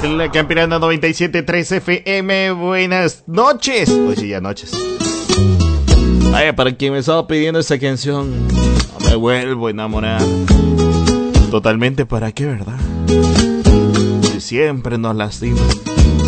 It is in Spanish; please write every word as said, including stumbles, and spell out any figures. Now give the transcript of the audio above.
La Campirana noventa y siete punto tres F M. Buenas noches. Pues sí, ya noches. Vaya, para quien me estaba pidiendo esta canción, no me vuelvo a enamorar. Totalmente, ¿para qué, verdad? Si siempre nos lastiman.